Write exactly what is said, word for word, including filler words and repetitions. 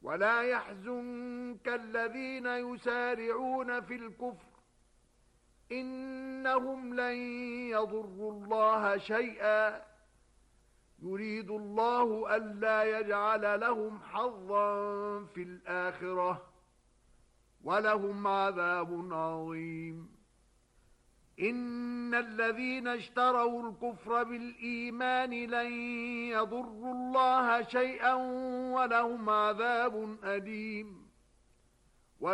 ولا يحزنك الذين يسارعون في الكفر إنهم لن يضروا الله شيئا يريد الله ألا يجعل لهم حظا في الآخرة ولهم عذاب عظيم إن الذين اشتروا الكفر بالإيمان لن يضروا الله شيئا ولهم عذاب أليم